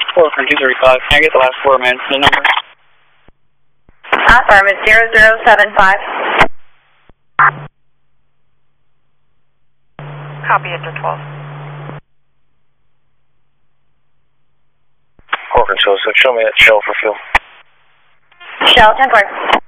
Corcoran 235. Can I get the last 4 minutes of the number? Affirmative, 0075. Copy after 12. Corcoran 206, show me that shell for fuel. Shell, 10-4.